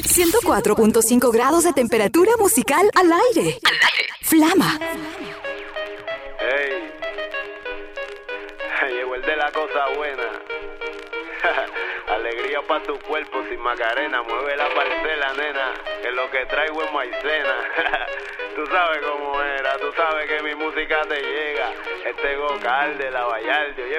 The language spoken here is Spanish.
104.5 grados de temperatura musical al aire. Flama. Hey, llegó el de la cosa buena. Alegría pa' tu cuerpo sin Macarena. Mueve la parcela, nena, que lo que traigo es maicena. Tú sabes cómo era, tú sabes que mi música te llega. Este Gocal de la Vallarde, oye